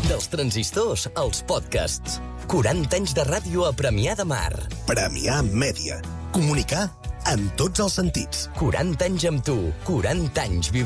Dels transistors als podcasts. 40 anys de ràdio a Premià de Mar. Premià Mèdia. Comunicar en tots els sentits. 40 anys amb tu. 40 anys vivint.